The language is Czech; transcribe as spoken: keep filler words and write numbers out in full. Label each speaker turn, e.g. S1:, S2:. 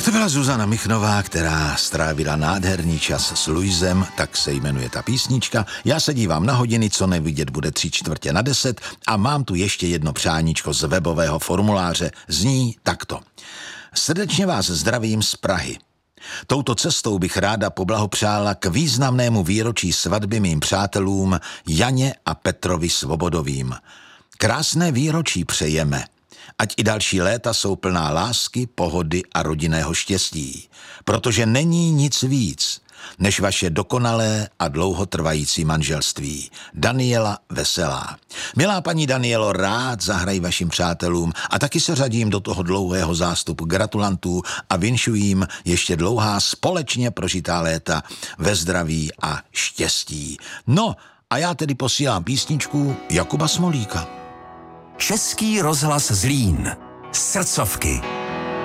S1: Tak to byla Zuzana Michnová, která strávila nádherný čas s Luisem, tak se jmenuje ta písnička. Já se dívám na hodiny, co nevidět bude tři čtvrtě na deset a mám tu ještě jedno přáníčko z webového formuláře. Zní takto. Srdečně vás zdravím z Prahy. Touto cestou bych ráda poblahopřála k významnému výročí svatby mým přátelům Janě a Petrovi Svobodovým. Krásné výročí přejeme. Ať i další léta jsou plná lásky, pohody a rodinného štěstí, protože není nic víc, než vaše dokonalé a dlouhotrvající manželství. Daniela Veselá. Milá paní Danielo, rád zahraj vašim přátelům a taky se řadím do toho dlouhého zástupu gratulantů a vinšuji jim ještě dlouhá společně prožitá léta ve zdraví a štěstí. No a já tedy posílám písničku Jakuba Smolíka.
S2: Český rozhlas Zlín. Srdcovky.